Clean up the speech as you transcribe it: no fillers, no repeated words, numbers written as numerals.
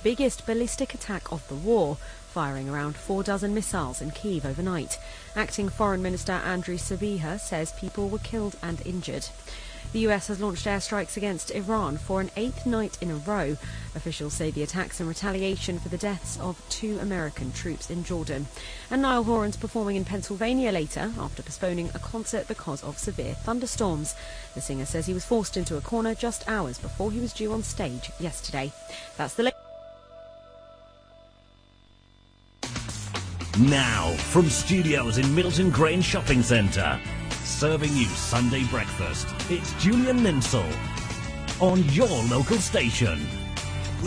biggest ballistic attack of the war, firing around 4 dozen missiles in Kyiv overnight. Acting Foreign Minister Andriy Sybiha says people were killed and injured. The US has launched airstrikes against Iran for an 8th night in a row. Officials say the attacks in retaliation for the deaths of 2 American troops in Jordan. And Niall Horan's performing in Pennsylvania later after postponing a concert because of severe thunderstorms. The singer says he was forced into a corner just hours before he was due on stage yesterday. That's the Now, from studios in Middleton Grange Shopping Centre, serving you Sunday breakfast, it's Julian Linsell on your local station.